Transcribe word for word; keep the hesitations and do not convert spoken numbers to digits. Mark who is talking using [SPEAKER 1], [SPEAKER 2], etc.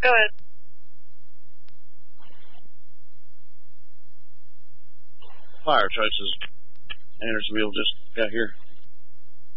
[SPEAKER 1] Go ahead.
[SPEAKER 2] Fire choices. Andersonville just got here.